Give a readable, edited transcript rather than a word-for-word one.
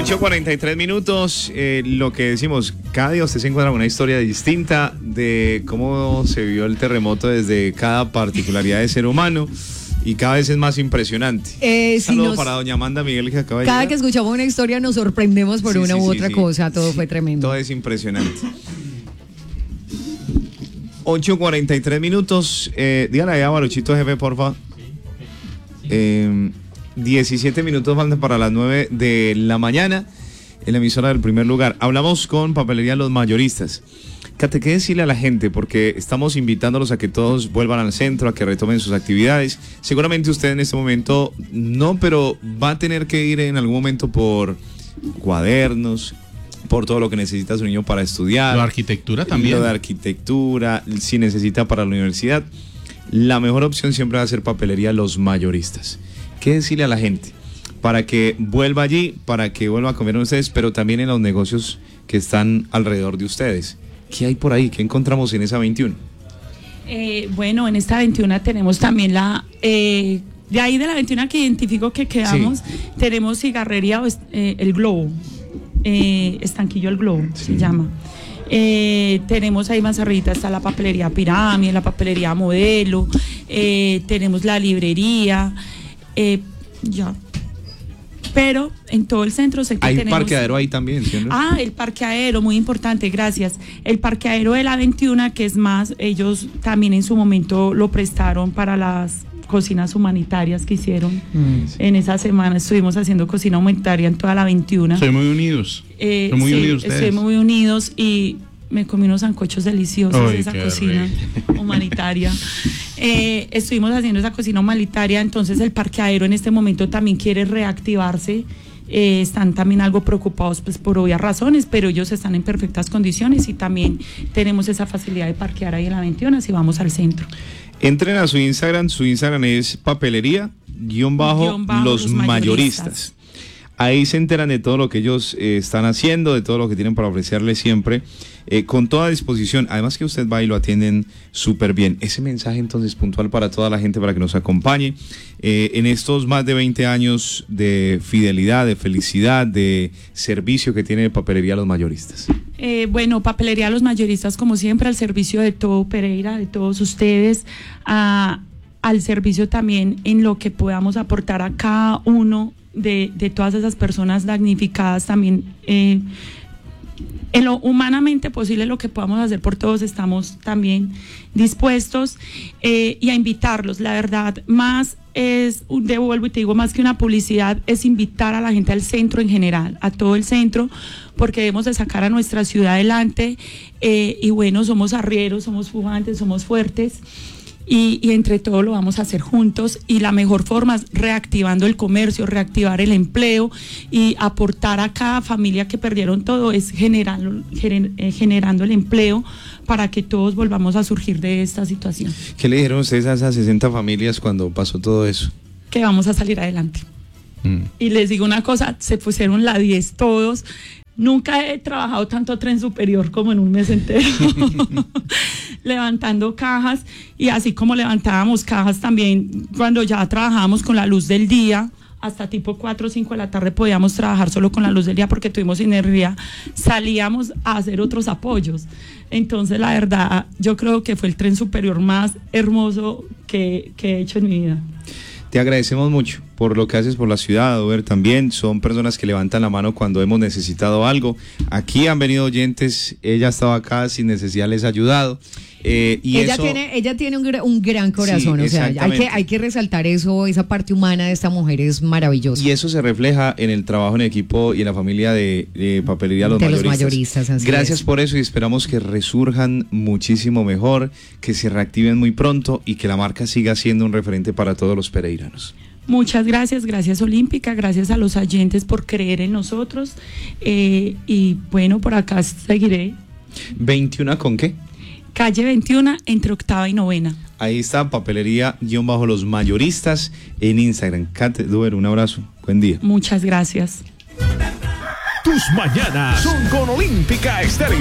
8:43, lo que decimos, cada día usted se encuentra con una historia distinta de cómo se vivió el terremoto desde cada particularidad de ser humano y cada vez es más impresionante. Saludo para doña Amanda Miguel que acaba de llegar. Cada que escuchamos una historia nos sorprendemos por una u otra cosa, todo fue tremendo. Todo es impresionante. 8:43, dígale ahí a Baruchito jefe, porfa. 17 minutos faltan para las 9 de la mañana en la emisora del Primer Lugar. Hablamos con Papelería Los Mayoristas. Cate, ¿qué decirle a la gente? Porque estamos invitándolos a que todos vuelvan al centro, a que retomen sus actividades. Seguramente usted en este momento no, pero va a tener que ir en algún momento por cuadernos, por todo lo que necesita su niño para estudiar. Lo de arquitectura también. Lo de arquitectura, si necesita para la universidad. La mejor opción siempre va a ser Papelería Los Mayoristas. ¿Qué decirle a la gente? Para que vuelva allí, para que vuelva a comer con ustedes, pero también en los negocios que están alrededor de ustedes. ¿Qué hay por ahí? ¿Qué encontramos en esa 21? Bueno, en esta 21 tenemos también de ahí de la 21 que identifico que quedamos, tenemos cigarrería, El Globo, Estanquillo El Globo, se llama. Tenemos ahí más arriba, está la papelería Pirámide, la papelería Modelo, tenemos la librería, ya. Pero en todo el centro sé que hay tenemos... parqueadero ahí también, ¿sí? El parqueadero, muy importante, gracias. El parqueadero de la 21, que es más, ellos también en su momento lo prestaron para las cocinas humanitarias que hicieron. En esa semana estuvimos haciendo cocina humanitaria en toda la 21. Soy muy unidos. Son muy unidos ustedes. Estoy muy unidos y me comí unos sancochos deliciosos de esa cocina humanitaria. Estuvimos haciendo esa cocina humanitaria, entonces el parqueadero en este momento también quiere reactivarse. Están también algo preocupados pues por obvias razones, pero ellos están en perfectas condiciones y también tenemos esa facilidad de parquear ahí en la 21 si vamos al centro. Entren a su Instagram es papelería_los mayoristas. Ahí se enteran de todo lo que ellos están haciendo, de todo lo que tienen para ofrecerles siempre, con toda disposición. Además que usted va y lo atienden súper bien. Ese mensaje entonces puntual para toda la gente para que nos acompañe en estos más de 20 años de fidelidad, de felicidad, de servicio que tiene Papelería Los Mayoristas. Bueno, Papelería Los Mayoristas, como siempre, al servicio de todo Pereira, de todos ustedes, al servicio también en lo que podamos aportar a cada uno de todas esas personas damnificadas también, en lo humanamente posible, lo que podamos hacer por todos, estamos también dispuestos y a invitarlos. La verdad, más es, devuelvo y te digo, más que una publicidad, es invitar a la gente al centro en general, a todo el centro, porque debemos de sacar a nuestra ciudad adelante y bueno, somos arrieros, somos pujantes, somos fuertes. Y entre todo lo vamos a hacer juntos y la mejor forma es reactivando el comercio, reactivar el empleo y aportar a cada familia que perdieron todo, es generando el empleo para que todos volvamos a surgir de esta situación. ¿Qué le dijeron ustedes a esas 60 familias cuando pasó todo eso? Que vamos a salir adelante. Y les digo una cosa, se pusieron la 10 todos. Nunca he trabajado tanto tren superior como en un mes entero, levantando cajas, y así como levantábamos cajas también cuando ya trabajábamos con la luz del día, hasta tipo 4 o 5 de la tarde podíamos trabajar solo con la luz del día porque tuvimos energía, salíamos a hacer otros apoyos. Entonces la verdad, yo creo que fue el tren superior más hermoso que he hecho en mi vida. Te agradecemos mucho por lo que haces por la ciudad, Dover, también. Son personas que levantan la mano cuando hemos necesitado algo. Aquí han venido oyentes, ella estaba acá, sin necesidad les ha ayudado. Y ella tiene un gran corazón, sí, o sea, hay que resaltar eso, esa parte humana de esta mujer es maravillosa. Y eso se refleja en el trabajo en equipo y en la familia de Papelería Los Mayoristas. Gracias por eso y esperamos que resurjan muchísimo mejor, que se reactiven muy pronto y que la marca siga siendo un referente para todos los pereiranos. Muchas gracias, gracias Olímpica, gracias a los oyentes por creer en nosotros y bueno, por acá seguiré. ¿21 con qué? Calle 21, entre 8ª y 9ª. Ahí está, Papelería_Los Mayoristas en Instagram. Kate, Duber, un abrazo, buen día. Muchas gracias. Tus mañanas son con Olímpica Estéreo.